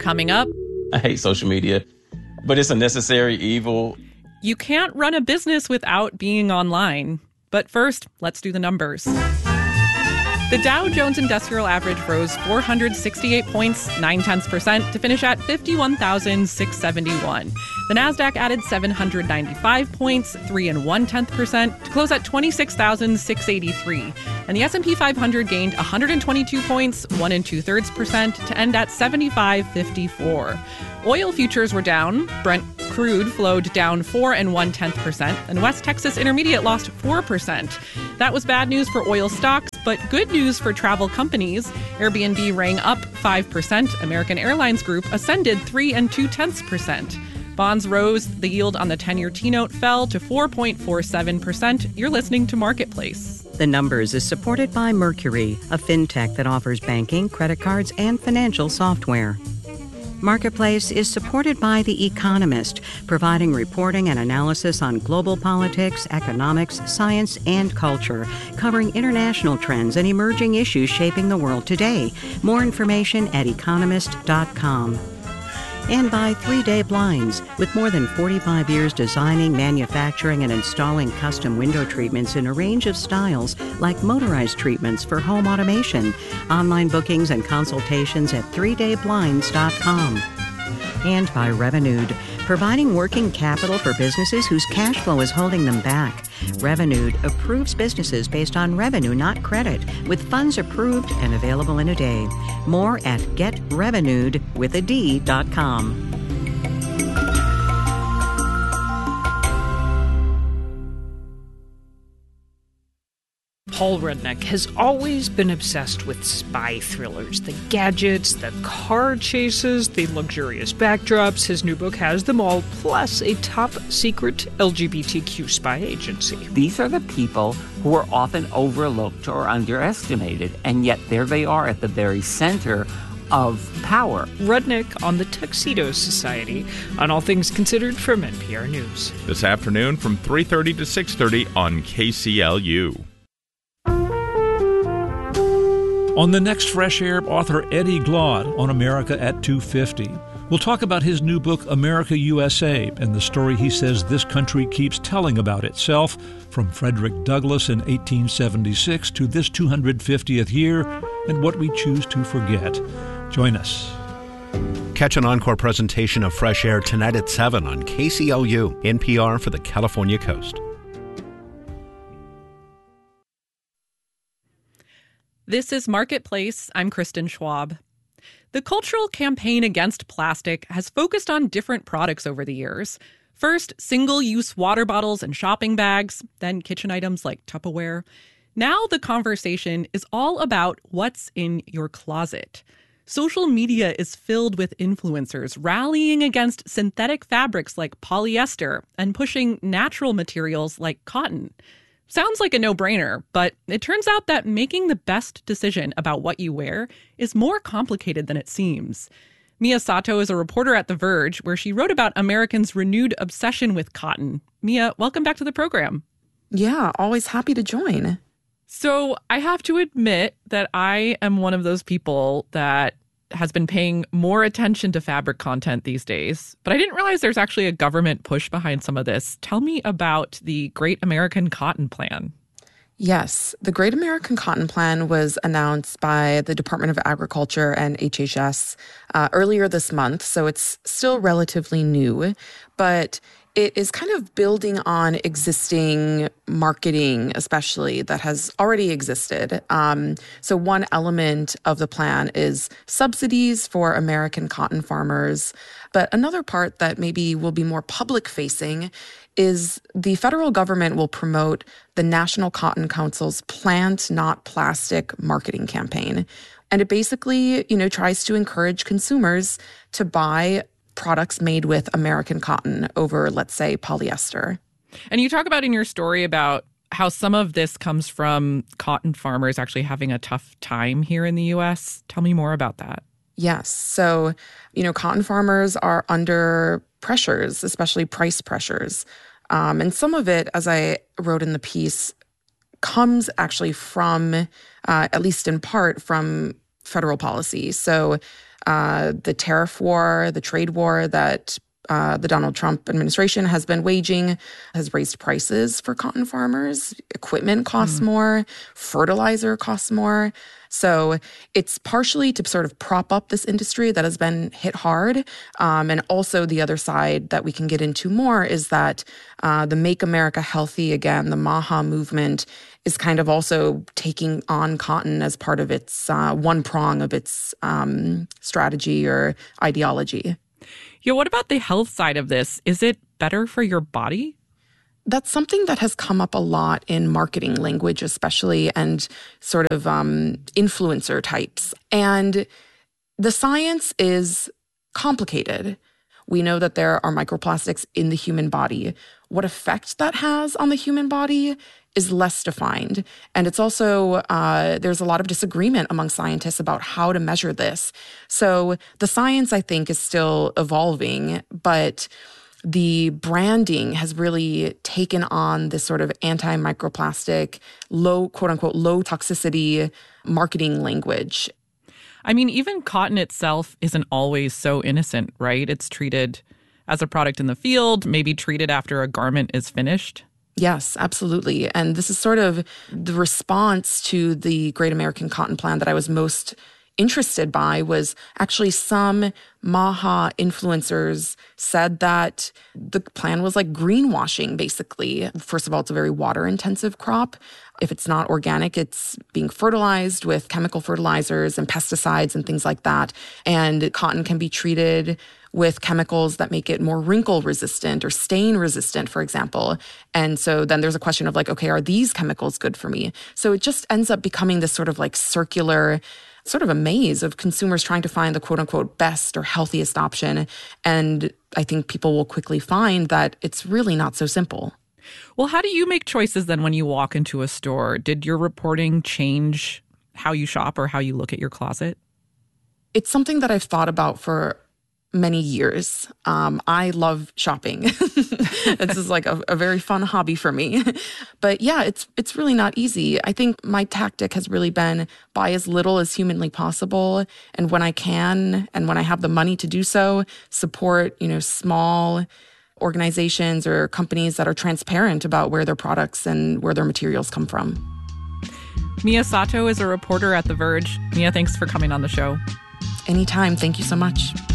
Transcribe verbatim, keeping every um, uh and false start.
Coming up, I hate social media, but it's a necessary evil. You can't run a business without being online. But first, let's do the numbers. The Dow Jones Industrial Average rose four hundred sixty-eight points, nine tenths percent, to finish at fifty-one thousand six hundred seventy-one. The Nasdaq added seven hundred ninety-five points, three and one tenth percent, to close at twenty-six thousand six hundred eighty-three. And the S and P five hundred gained one hundred twenty-two points, one and two thirds percent, to end at seventy-five fifty-four. Oil futures were down. Brent crude flowed down four and one tenth percent, and West Texas Intermediate lost four percent. That was bad news for oil stocks, but good news for travel companies. Airbnb rang up five percent. American Airlines Group ascended three and two tenths percent. Bonds rose. The yield on the ten-year T-note fell to four point four seven percent. You're listening to Marketplace. The Numbers is supported by Mercury, a fintech that offers banking, credit cards, and financial software. Marketplace is supported by The Economist, providing reporting and analysis on global politics, economics, science, and culture, covering international trends and emerging issues shaping the world today. More information at economist dot com. And by three day Blinds, with more than forty-five years designing, manufacturing, and installing custom window treatments in a range of styles, like motorized treatments for home automation. Online bookings and consultations at three day blinds dot com. And by Revenued, providing working capital for businesses whose cash flow is holding them back. Revenued approves businesses based on revenue, not credit, with funds approved and available in a day. More at get revenued with a D dot com. Paul Rudnick has always been obsessed with spy thrillers. The gadgets, the car chases, the luxurious backdrops. His new book has them all, plus a top-secret L G B T Q spy agency. These are the people who are often overlooked or underestimated, and yet there they are at the very center of power. Rudnick on the Tuxedo Society, on All Things Considered from N P R News. This afternoon from three thirty to six thirty on K C L U. On the next Fresh Air, author Eddie Glaude on America at two fifty. We'll talk about his new book, America U S A, and the story he says this country keeps telling about itself, from Frederick Douglass in eighteen seventy-six to this two hundred fiftieth year, and what we choose to forget. Join us. Catch an encore presentation of Fresh Air tonight at seven on K C L U, N P R for the California Coast. This is Marketplace. I'm Kristen Schwab. The cultural campaign against plastic has focused on different products over the years. First, single-use water bottles and shopping bags, then kitchen items like Tupperware. Now the conversation is all about what's in your closet. Social media is filled with influencers rallying against synthetic fabrics like polyester and pushing natural materials like cotton. Sounds like a no-brainer, but it turns out that making the best decision about what you wear is more complicated than it seems. Mia Sato is a reporter at The Verge, where she wrote about Americans' renewed obsession with cotton. Mia, welcome back to the program. Yeah, always happy to join. So I have to admit that I am one of those people that has been paying more attention to fabric content these days. But I didn't realize there's actually a government push behind some of this. Tell me about the Great American Cotton Plan. Yes, the Great American Cotton Plan was announced by the Department of Agriculture and H H S uh, earlier this month, so it's still relatively new. But it is kind of building on existing marketing, especially, that has already existed. Um, so one element of the plan is subsidies for American cotton farmers. But another part that maybe will be more public-facing is the federal government will promote the National Cotton Council's Plant Not Plastic marketing campaign. And it basically, you know, tries to encourage consumers to buy products made with American cotton over, let's say, polyester. And you talk about in your story about how some of this comes from cotton farmers actually having a tough time here in the U S. Tell me more about that. Yes. So, you know, cotton farmers are under pressures, especially price pressures. Um, and some of it, as I wrote in the piece, comes actually from, uh, at least in part, from federal policy. So uh, the tariff war, the trade war that uh, the Donald Trump administration has been waging has raised prices for cotton farmers. Equipment costs mm. more, fertilizer costs more. So it's partially to sort of prop up this industry that has been hit hard. Um, and also the other side that we can get into more is that uh, the Make America Healthy Again, the MAHA movement, is kind of also taking on cotton as part of its uh, one prong of its um, strategy or ideology. Yeah, what about the health side of this? Is it better for your body? That's something that has come up a lot in marketing language, especially, and sort of um, influencer types. And the science is complicated. We know that there are microplastics in the human body. What effect that has on the human body is less defined. And it's also, uh, there's a lot of disagreement among scientists about how to measure this. So the science, I think, is still evolving, but the branding has really taken on this sort of anti-microplastic, low, quote unquote, low toxicity marketing language. I mean, even cotton itself isn't always so innocent, right? It's treated as a product in the field, maybe treated after a garment is finished. Yes, absolutely. And this is sort of the response to the Great American Cotton Plan that I was most interested by was actually some MAHA influencers said that the plan was like greenwashing, basically. First of all, it's a very water-intensive crop. If it's not organic, it's being fertilized with chemical fertilizers and pesticides and things like that. And cotton can be treated with chemicals that make it more wrinkle resistant or stain resistant, for example. And so then there's a question of like, okay, are these chemicals good for me? So it just ends up becoming this sort of like circular, sort of a maze of consumers trying to find the quote unquote best or healthiest option. And I think people will quickly find that it's really not so simple. Well, how do you make choices then when you walk into a store? Did your reporting change how you shop or how you look at your closet? It's something that I've thought about for many years. Um, I love shopping. This is like a, a very fun hobby for me. But yeah, it's it's really not easy. I think my tactic has really been buy as little as humanly possible. And when I can, and when I have the money to do so, support, you know, small organizations or companies that are transparent about where their products and where their materials come from. Mia Sato is a reporter at The Verge. Mia, thanks for coming on the show. Anytime. Thank you so much.